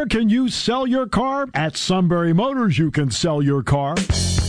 Where can you sell your car? At Sunbury Motors, you can sell your car.